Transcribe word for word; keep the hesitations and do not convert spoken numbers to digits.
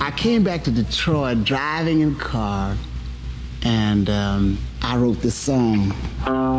I came back to Detroit driving in a car, and um, I wrote this song.